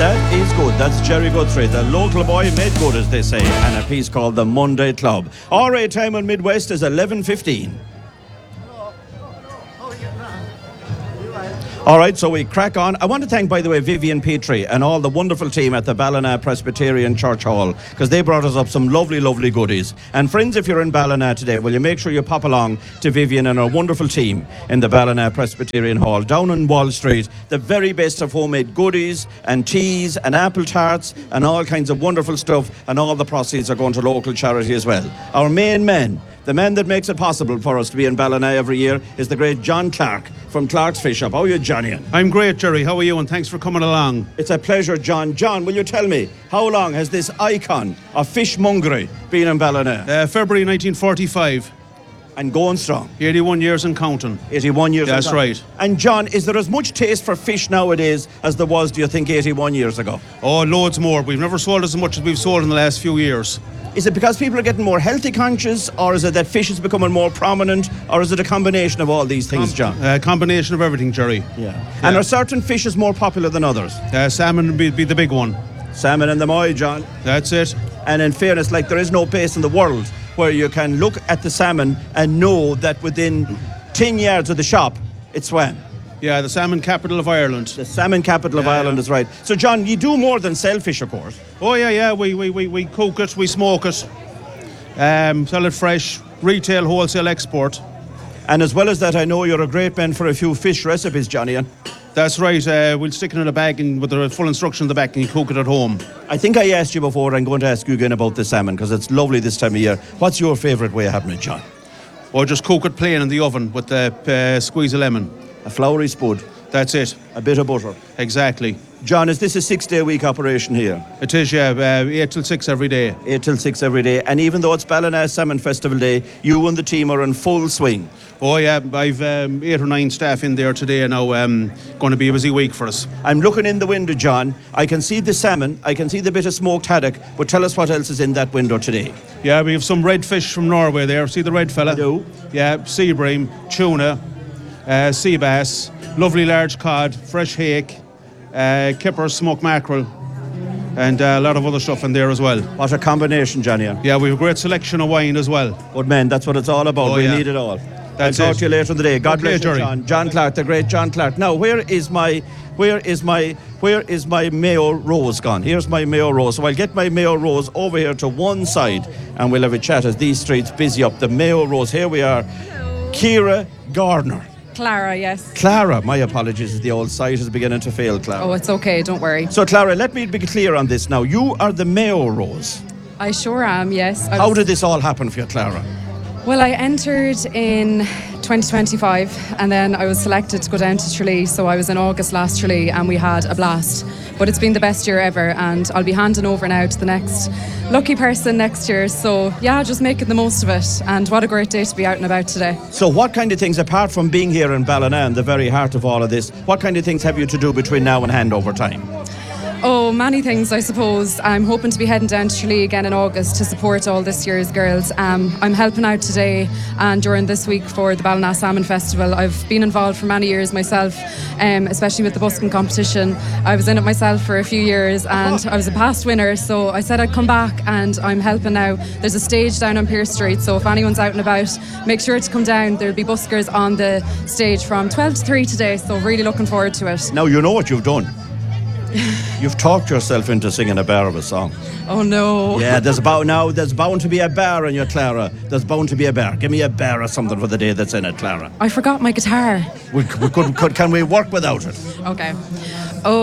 That is good. That's Jerry Guthrie, the local boy made good, as they say, and a piece called The Monday Club. RA time on Midwest is 11:15. All right, so we crack on. I want to thank, by the way, Vivian Petrie and all the wonderful team at the Ballina Presbyterian Church Hall, because they brought us up some lovely, lovely goodies. And friends, if you're in Ballina today, will you make sure you pop along to Vivian and her wonderful team in the Ballina Presbyterian Hall down on Wall Street. The very best of homemade goodies and teas and apple tarts and all kinds of wonderful stuff, and all the proceeds are going to local charity as well. Our main man, the man that makes it possible for us to be in Ballina every year, is the great John Clark from Clark's Fish Shop. How are you, Johnny? I'm great, Jerry. How are you? And thanks for coming along. It's a pleasure, John. John, will you tell me, how long has this icon of fishmongery been in Ballina? February 1945. And going strong. 81 years and counting. 81 years. That's right. And John, is there as much taste for fish nowadays as there was, do you think, 81 years ago? Oh, loads more. We've never sold as much as we've sold in the last few years. Is it because people are getting more healthy conscious, or is it that fish is becoming more prominent, or is it a combination of all these things, John? A combination of everything, Jerry. Yeah. And are certain fishes more popular than others? Salmon would be the big one. Salmon and the moi, John. That's it. And in fairness, like, there is no place in the world where you can look at the salmon and know that within 10 yards of the shop, it swam. Yeah, the salmon capital of Ireland. The salmon capital of Ireland is right. So, John, you do more than sell fish, of course. Oh, yeah. We cook it, we smoke it, sell it fresh, retail, wholesale, export. And as well as that, I know you're a great man for a few fish recipes, Johnny. That's right. We'll stick it in a bag and with the full instruction in the back, and you cook it at home. I think I asked you before. I'm going to ask you again about the salmon, because it's lovely this time of year. What's your favourite way of having it, John? Or just cook it plain in the oven with the squeeze of lemon. A floury spud. That's it. A bit of butter. Exactly. John, is this a 6-day-week operation here? It is, yeah. 8 till 6 every day. 8 till 6 every day. And even though it's Ballina Salmon Festival Day, you and the team are in full swing. Oh, yeah. I've 8 or 9 staff in there today now. Going to be a busy week for us. I'm looking in the window, John. I can see the salmon. I can see the bit of smoked haddock. But tell us what else is in that window today. Yeah, we have some red fish from Norway there. See the red fella? I do. Yeah, sea bream, tuna, sea bass, lovely large cod, fresh hake, kipper, smoked mackerel, and a lot of other stuff in there as well. What a combination, Johnny. Yeah, we have a great selection of wine as well. Good man, that's what it's all about. Oh, we yeah. need it all. That's I'll talk it. to you later in the day. God bless you, Jerry. John. John Clark, the great John Clark. Now, where is my Mayo Rose gone? Here's my Mayo Rose. So I'll get my Mayo Rose over here to one side, and we'll have a chat as these streets busy up. The Mayo Rose. Here we are. Hello. Kira Gardner. Clara, yes. Clara, my apologies, the old site is beginning to fail, Clara. Oh, it's okay, don't worry. So, Clara, let me be clear on this now. You are the Mayo Rose. I sure am, yes. How did this all happen for you, Clara? Well, I entered in 2025 and then I was selected to go down to Tralee. So I was in August last Tralee and we had a blast. But it's been the best year ever and I'll be handing over now to the next lucky person next year. So yeah, just making the most of it. And what a great day to be out and about today. So what kind of things, apart from being here in Ballina, in the very heart of all of this, what kind of things have you to do between now and handover time? Oh, many things, I suppose. I'm hoping to be heading down to Tralee again in August to support all this year's girls. I'm helping out today and during this week for the Ballina Salmon Festival. I've been involved for many years myself, especially with the busking competition. I was in it myself for a few years and I was a past winner, so I said I'd come back and I'm helping now. There's a stage down on Pierce Street, so if anyone's out and about, make sure to come down. There'll be buskers on the stage from 12 to 3 today, so really looking forward to it. Now, you know what you've done. You've talked yourself into singing a bar of a song. Oh no. Yeah, there's bound to be a bar in you, Clara. There's bound to be a bar. Give me a bar or something for the day that's in it, Clara. I forgot my guitar. Can we work without it? Okay.